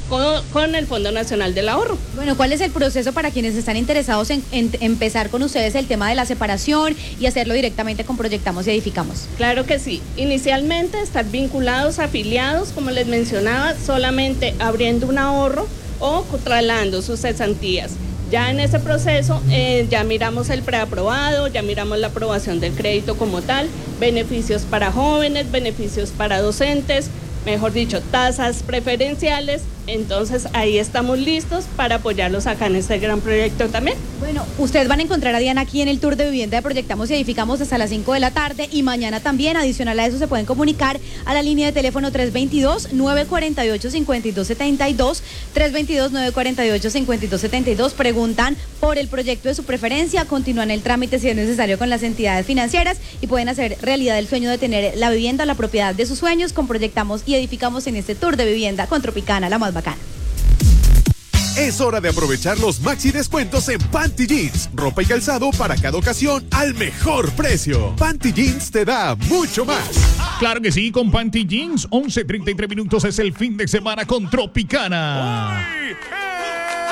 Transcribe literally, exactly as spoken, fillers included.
con, con el Fondo Nacional del Ahorro. Bueno, ¿cuál es el proceso para quienes están interesados en, en empezar con ustedes el tema de la separación y hacerlo directamente con Proyectamos y Edificamos? Claro que sí. Inicialmente estar vinculados, afiliados, como les mencionaba, solamente abriendo un ahorro o trasladando sus cesantías. Ya en ese proceso eh, ya miramos el preaprobado, ya miramos la aprobación del crédito como tal, beneficios para jóvenes, beneficios para docentes, mejor dicho, tasas preferenciales. Entonces ahí estamos listos para apoyarlos acá en este gran proyecto también. Bueno, ustedes van a encontrar a Diana aquí en el tour de vivienda de Proyectamos y Edificamos hasta las cinco de la tarde y mañana también. Adicional a eso se pueden comunicar a la línea de teléfono tres dos dos, nueve cuatro ocho, cinco dos siete dos, tres dos dos, nueve cuatro ocho, cinco dos siete dos. Preguntan por el proyecto de su preferencia, continúan el trámite si es necesario con las entidades financieras y pueden hacer realidad el sueño de tener la vivienda, la propiedad de sus sueños con Proyectamos y Edificamos en este tour de vivienda con Tropicana, la más bacana. Es hora de aprovechar los maxi descuentos en Panty Jeans. Ropa y calzado para cada ocasión al mejor precio. Panty Jeans te da mucho más. Claro que sí, con Panty Jeans. once treinta y tres minutos es el fin de semana con Tropicana. ¡Uy!